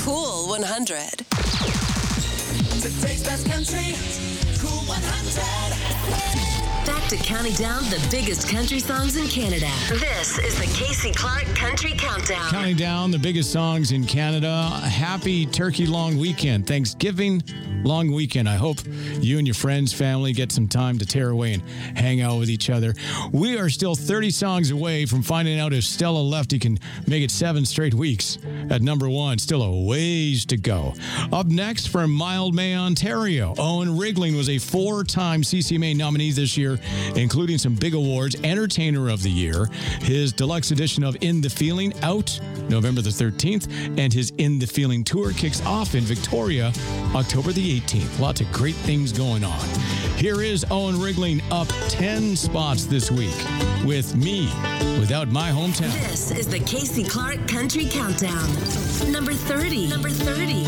Cool 100. Today's best country, Cool 100. Back to counting down the biggest country songs in Canada. This is the Casey Clark Country Countdown. Counting down the biggest songs in Canada. Happy Turkey Long Weekend. Thanksgiving long weekend. I hope you and your friends, family get some time to tear away and hang out with each other. We are still 30 songs away from finding out if Stella Lefty can make it 7 straight weeks at number 1. Still a ways to go. Up next from Mildmay, Ontario, Owen Rigling was a 4-time CCMA nominee this year, including some big awards. Entertainer of the Year. His deluxe edition of In the Feeling out November the 13th, and his In the Feeling tour kicks off in Victoria October the 18th. Lots of great things going on. Here is Owen Rigling up 10 spots this week with Me Without My Hometown. This is the Casey Clark Country Countdown. Number 30.